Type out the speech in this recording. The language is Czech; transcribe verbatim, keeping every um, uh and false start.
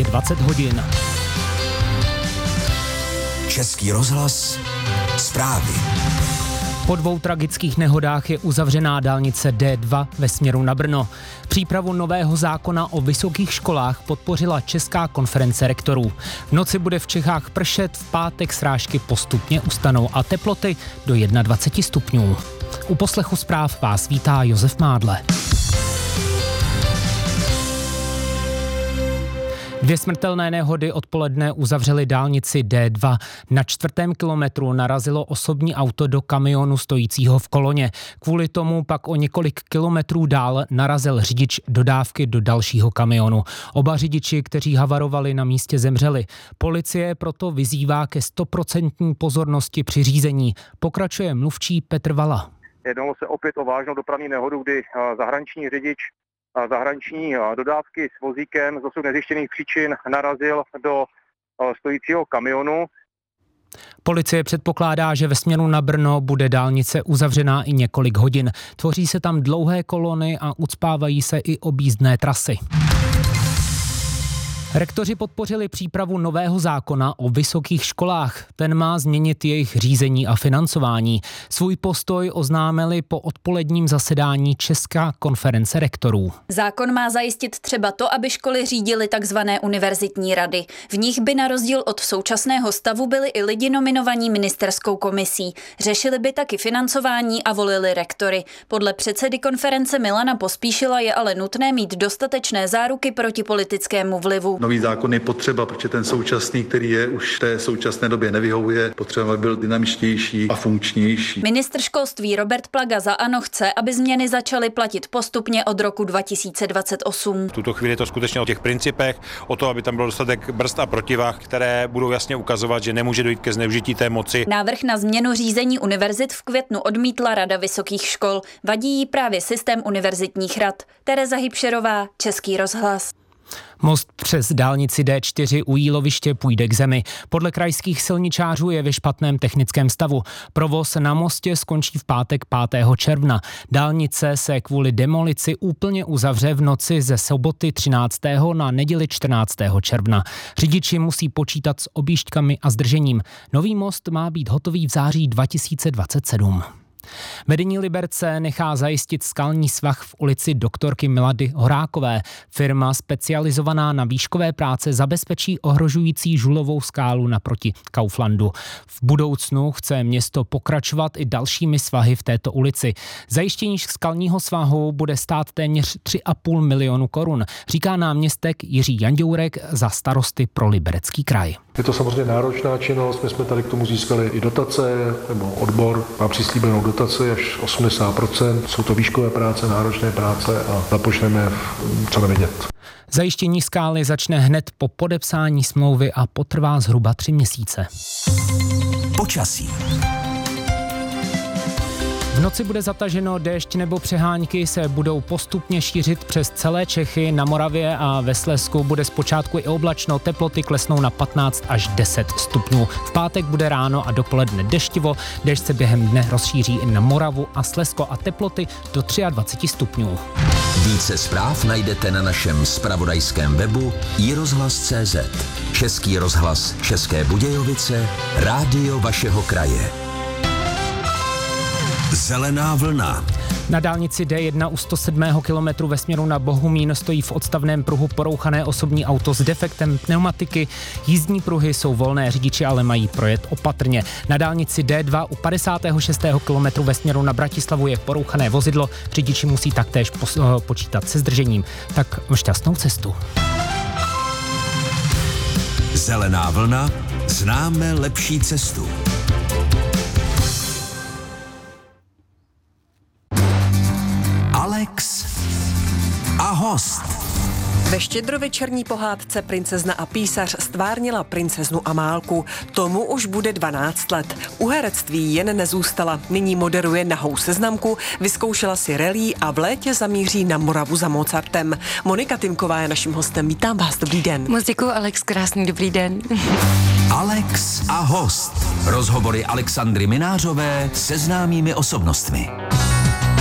Je dvacet hodin. Český rozhlas, zprávy. Po dvou tragických nehodách je uzavřená dálnice D dva ve směru na Brno. Přípravu nového zákona o vysokých školách podpořila Česká konference rektorů. V noci bude v Čechách pršet, v pátek srážky postupně ustanou a teploty do dvacet jedna stupňů. U poslechu zpráv vás vítá Josef Mádle. Dvě smrtelné nehody odpoledne uzavřely dálnici D dva. Na čtvrtém kilometru narazilo osobní auto do kamionu stojícího v koloně. Kvůli tomu pak o několik kilometrů dál narazil řidič dodávky do dalšího kamionu. Oba řidiči, kteří havarovali, na místě zemřeli. Policie proto vyzývá ke stoprocentní pozornosti při řízení. Pokračuje mluvčí Petr Vala. Jednalo se opět o vážnou dopravní nehodu, kdy zahraniční řidič zahraniční dodávky s vozíkem z dosud nezjištěných příčin narazil do stojícího kamionu. Policie předpokládá, že ve směru na Brno bude dálnice uzavřená i několik hodin. Tvoří se tam dlouhé kolony a ucpávají se i objízdné trasy. Rektoři podpořili přípravu nového zákona o vysokých školách. Ten má změnit jejich řízení a financování. Svůj postoj oznámili po odpoledním zasedání Česká konference rektorů. Zákon má zajistit třeba to, aby školy řídily takzvané univerzitní rady. V nich by na rozdíl od současného stavu byli i lidi nominovaní ministerskou komisí. Řešili by taky financování a volili rektory. Podle předsedy konference Milana Pospíšila je ale nutné mít dostatečné záruky proti politickému vlivu. Nový zákon je potřeba, protože ten současný, který je už v té současné době nevyhovuje, potřeba, aby byl dynamičtější a funkčnější. Ministr školství Robert Plaga za ANO chce, aby změny začaly platit postupně od roku dva tisíce dvacet osm. V tuto chvíli je to skutečně o těch principech, o to, aby tam byl dostatek brzd a protivah, které budou jasně ukazovat, že nemůže dojít ke zneužití té moci. Návrh na změnu řízení univerzit v květnu odmítla Rada vysokých škol. Vadí jí právě systém univerzitních rad. Tereza Hybšerová, Český rozhlas. Most přes dálnici D čtyři u Jíloviště půjde k zemi. Podle krajských silničářů je ve špatném technickém stavu. Provoz na mostě skončí v pátek pátého června. Dálnice se kvůli demolici úplně uzavře v noci ze soboty třináctého na neděli čtrnáctého června. Řidiči musí počítat s objížďkami a zdržením. Nový most má být hotový v září dva tisíce dvacet sedm. Vedení Liberce nechá zajistit skalní svah v ulici doktorky Milady Horákové. Firma specializovaná na výškové práce zabezpečí ohrožující žulovou skálu naproti Kauflandu. V budoucnu chce město pokračovat i dalšími svahy v této ulici. Zajištění skalního svahu bude stát téměř tři a půl milionu korun, říká náměstek Jiří Janďourek za Starosty pro Liberecký kraj. Je to samozřejmě náročná činnost, my jsme tady k tomu získali i dotace, nebo odbor má přislíbenou dotaci až osmdesát procent. Jsou to výškové práce, náročné práce a započneme co nevidět. Zajištění skály začne hned po podepsání smlouvy a potrvá zhruba tři měsíce. Počasí. V noci bude zataženo, déšť nebo přehánky se budou postupně šířit přes celé Čechy. Na Moravě a ve Slezsku bude zpočátku i oblačno, teploty klesnou na patnáct až deset stupňů. V pátek bude ráno a dopoledne deštivo, déšť se během dne rozšíří i na Moravu a Slezsko a teploty do dvacet tři stupňů. Více zpráv najdete na našem zpravodajském webu i rozhlas tečka cé zet. Český rozhlas České Budějovice, rádio vašeho kraje. Zelená vlna. Na dálnici D jedna u sto sedmého kilometru ve směru na Bohumín stojí v odstavném pruhu porouchané osobní auto s defektem pneumatiky. Jízdní pruhy jsou volné, řidiči ale mají projet opatrně. Na dálnici D dva u padesátého šestého kilometru ve směru na Bratislavu je porouchané vozidlo. Řidiči musí taktéž pos- počítat se zdržením. Tak šťastnou cestu. Zelená vlna. Známe lepší cestu. Alex a host. Ve štědrovečerní pohádce Princezna a písař stvárnila princeznu Amálku. Tomu už bude dvanáct let. U herectví jen nezůstala. Nyní moderuje Nahou seznamku, vyzkoušela si rally a v létě zamíří na Moravu za Mozartem. Monika Timková je naším hostem. Vítám vás, dobrý den. Moc děkuju, Alex, krásný dobrý den. Alex a host. Rozhovory Alexandry Minářové se známými osobnostmi.